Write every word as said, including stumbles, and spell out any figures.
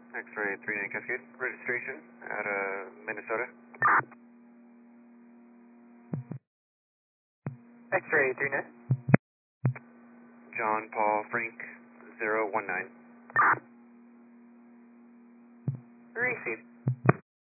X-ray three nine Cascade, registration out of Minnesota. X-ray three nine. John Paul Frank zero one nine. Received.